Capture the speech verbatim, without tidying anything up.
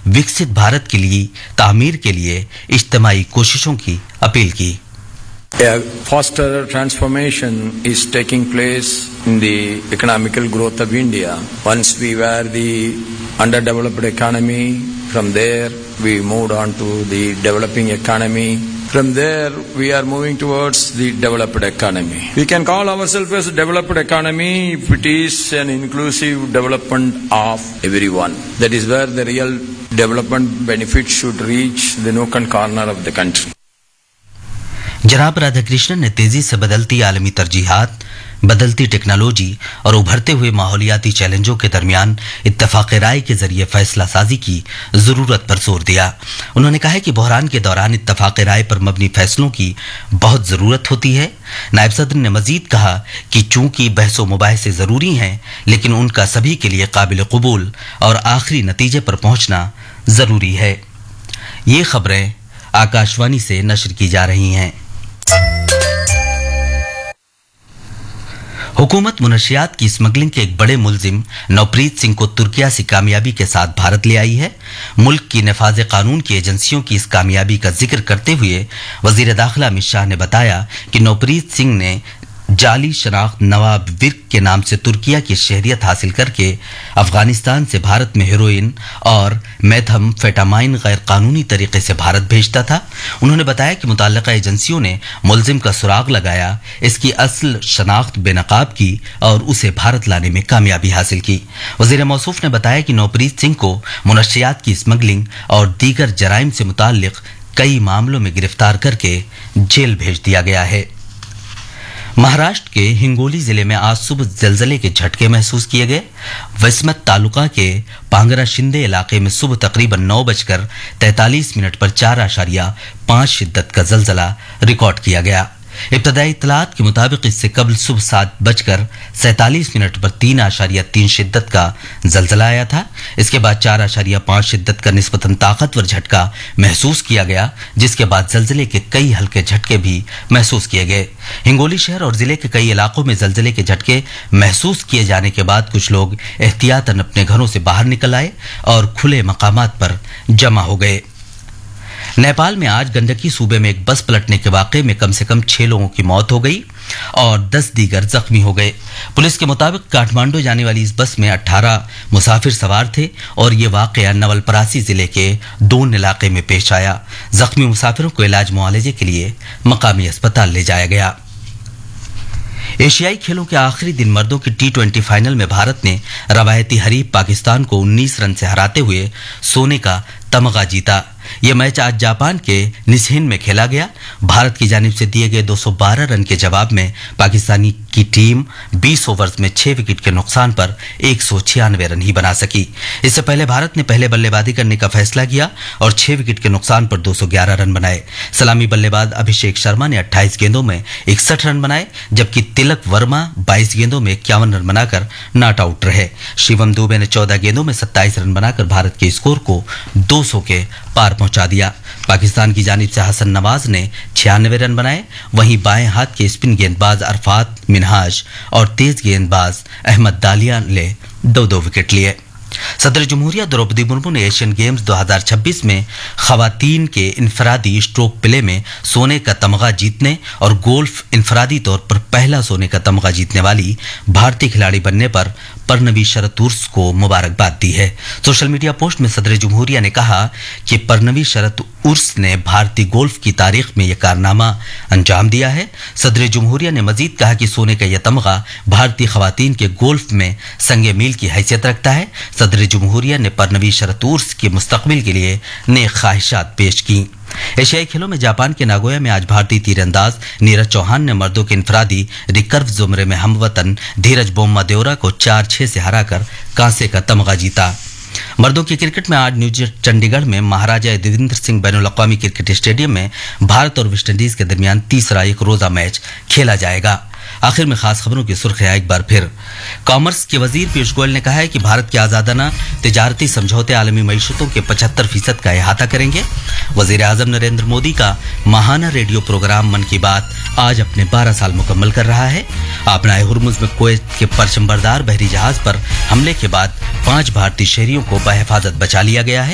विकसित भारत के लिए तामीर के लिए इज्तिमाई कोशिशों की अपील की। A faster transformation is taking place in the economical growth of India. Once we were the underdeveloped economy, from there we moved on to the developing economy. From there we are moving towards the developed economy. We can call ourselves as a developed economy if it is an inclusive development of everyone. That is where the real development benefits should reach the nook and corner of the country. जनाब राधाकृष्णन ने तेजी से बदलती आलमी तरजीहात, बदलती technology और उभरते हुए माहौलियाती चैलेंजों के दरमियान इत्तफाक राय के जरिए फैसला साजी की जरूरत पर जोर दिया। उन्होंने कहा कि बहरान के दौरान इत्तफाक राय पर मबनी फैसलों की बहुत जरूरत होती है। नायब सदर ने मजीद कहा कि चूंकि बहसो मुबाहिसे जरूरी हैं, लेकिन उनका सभी के लिए काबिल कबूल और आखिरी नतीजे पर पहुंचना जरूरी है। ये खबरें आकाशवाणी से नशर की जा रही हैं। हुकूमत मुनशियात की स्मगलिंग के एक बड़े मुलजिम नवप्रीत सिंह को तुर्किया से कामयाबी के साथ भारत ले आई है। मुल्क की नफाज कानून की एजेंसियों की इस कामयाबी का जिक्र करते हुए वजीर दाखिला अमित शाह ने बताया कि नवप्रीत सिंह ने जाली शनाख्त नवाब विर्क के नाम से तुर्किया की शहरियत हासिल करके अफगानिस्तान से भारत में हेरोइन और मेथाम्फेटामाइन गैर कानूनी तरीके से भारत भेजता था। उन्होंने बताया कि मुतल्लिका एजेंसियों ने मुलजिम का सुराग लगाया, इसकी असल शनाख्त बेनकाब की और उसे भारत लाने में कामयाबी हासिल की। वजीर मौसूफ ने बताया कि नवप्रीत सिंह को मुनशियात की स्मगलिंग और दीगर जराइम से मुताल्लिक कई मामलों में गिरफ्तार करके जेल भेज दिया गया है। महाराष्ट्र के हिंगोली जिले में आज सुबह जलजले के झटके महसूस किए गए। वस्मत तालुका के पांगरा शिंदे इलाके में सुबह तकरीबन नौ बजकर तैंतालीस मिनट पर चार आशारिया पांच शिद्दत का जलजला रिकॉर्ड किया गया। इब्तदाई इत्तलात के मुताबिक इससे कबल सुबह सात बजकर सैंतालीस मिनट पर तीन आशारिया तीन शिद्दत का जलजला आया था। इसके बाद चार आशारिया पांच शिद्दत का निस्बतन ताकतवर झटका महसूस किया गया, जिसके बाद जलजले के कई हल्के झटके भी महसूस किए गए। हिंगोली शहर और जिले के कई इलाकों में जलजले के झटके महसूस किए जाने के बाद कुछ लोग एहतियातन अपने घरों से बाहर निकल आए और खुले मकामात पर जमा हो गए। नेपाल में आज गंडकी सूबे में एक बस पलटने के वाकये में कम से कम छह लोगों की मौत हो गई और दस दीगर जख्मी हो गए। पुलिस के मुताबिक काठमांडू जाने वाली इस बस में अठारह मुसाफिर सवार थे और ये वाकया नवलपरासी जिले के दोन इलाके में पेश आया। जख्मी मुसाफिरों को इलाज मुआलजे के लिए मकामी अस्पताल ले जाया गया। एशियाई खेलों के आखिरी दिन मर्दों की टी ट्वेंटी फाइनल में भारत ने रवायती हरीफ पाकिस्तान को उन्नीस रन से हराते हुए सोने का तमगा जीता। यह मैच आज जापान के निसहिन में खेला गया। भारत की जानिब से दिए गए दो सौ बारह रन के जवाब में पाकिस्तानी की टीम बीस ओवर्स में छह विकेट के नुकसान पर एक सौ छियानवे रन ही बना सकी। इससे पहले भारत ने पहले बल्लेबाजी करने का फैसला किया और छह विकेट के नुकसान पर दो सौ ग्यारह रन बनाए। सलामी बल्लेबाज अभिषेक शर्मा ने अट्ठाईस गेंदों में इकसठ रन बनाए, जबकि तिलक वर्मा बाईस गेंदों में इक्यावन रन बनाकर नॉट आउट रहे। शिवम दुबे ने चौदह गेंदों में सत्ताईस रन बनाकर भारत के स्कोर को दो सौ के पार पहुंचा दिया। पाकिस्तान की जानिब से हसन नवाज ने छियानवे रन बनाए, वहीं बाएं हाथ के स्पिन गेंदबाज अरफात मिनहाज और तेज गेंदबाज अहमद दालिया ने दो दो विकेट लिए। सदर जमहूरिया द्रौपदी मुर्मू ने एशियन गेम्स दो हज़ार छब्बीस में खवातीन के इनफरादी स्ट्रोक प्ले में सोने का तमगा जीतने और गोल्फ इनफरादी तौर पर पहला सोने का तमगा जीतने वाली भारतीय खिलाड़ी बनने पर परनवी शरत उर्स को मुबारकबाद दी है। सोशल मीडिया पोस्ट में सदर जमहूरिया ने कहा कि परनवी शरत उर्स ने भारतीय गोल्फ की तारीख में यह कारनामा अंजाम दिया है। सदर जमहूरिया ने मजीद कहा कि सोने का यह तमगा भारतीय खवातीन के गोल्फ में संगे मील की हैसियत रखता है। सदर जमहूरिया ने परनवी शरत उर्स के मुस्तकबिल के लिए नेक ख्वाहिशात पेश की। एशियाई खेलों में जापान के नागोया में आज भारतीय तीरंदाज नीरज चौहान ने मर्दों के इनफरादी रिकर्व जुमरे में हमवतन धीरज बोम्मा देओरा को चार छह से हराकर कांसे का तमगा जीता। मर्दों की क्रिकेट में आज न्यू चंडीगढ़ में महाराजा यदुविंद्र सिंह बैनुल अक़वामी क्रिकेट स्टेडियम में भारत और वेस्टइंडीज के दरमियान तीसरा एक रोजा मैच खेला जाएगा। आखिर में खास खबरों की सुर्खियां एक बार फिर। कॉमर्स के वजीर पीयूष गोयल ने कहा है कि भारत के आजादाना तिजारती समझौते आलमी मईशतों के पचहत्तर फीसद का अहाता करेंगे। वजीर आजम नरेंद्र मोदी का माहाना रेडियो प्रोग्राम मन की बात आज अपने बारह साल मुकम्मल कर रहा है। आपनाए हुर्मुज में कुवैत के परचमबरदार बहरी जहाज पर हमले के बाद पांच भारतीय शहरियों को बहिफाजत बचा लिया गया है।